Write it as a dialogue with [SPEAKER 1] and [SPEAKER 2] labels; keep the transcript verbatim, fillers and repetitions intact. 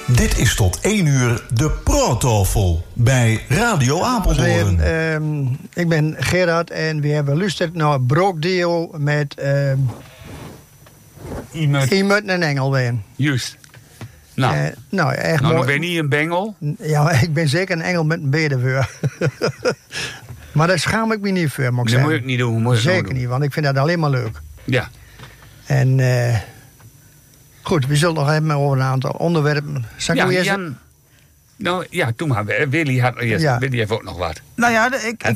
[SPEAKER 1] Dit is tot één uur de Praattafel bij Radio Apeldoorn.
[SPEAKER 2] Uh, ik ben Gerard en we hebben geluisterd naar Brookdeel met uh,
[SPEAKER 3] Iemand.
[SPEAKER 2] Iemand en Engelween.
[SPEAKER 3] Juist. Nou,
[SPEAKER 2] uh, nou, echt
[SPEAKER 3] nou
[SPEAKER 2] mooi.
[SPEAKER 3] dan ben je niet een bengel.
[SPEAKER 2] Ja, ik ben zeker een engel met een bedenveur. Maar daar schaam ik me niet voor, moet ik
[SPEAKER 3] Dat
[SPEAKER 2] zeggen.
[SPEAKER 3] moet ik niet doen. Moet ik
[SPEAKER 2] Zeker
[SPEAKER 3] doen.
[SPEAKER 2] niet, want ik vind dat alleen maar leuk.
[SPEAKER 3] Ja.
[SPEAKER 2] En uh, goed, we zullen nog hebben over een aantal onderwerpen. Zal ik
[SPEAKER 3] Ja,
[SPEAKER 2] nu eerst-
[SPEAKER 3] Jan. Nou ja, doe maar. Willy, had, eerst,
[SPEAKER 2] Ja.
[SPEAKER 3] Willy heeft ook nog wat.
[SPEAKER 4] Nou ja, de- ik, ik,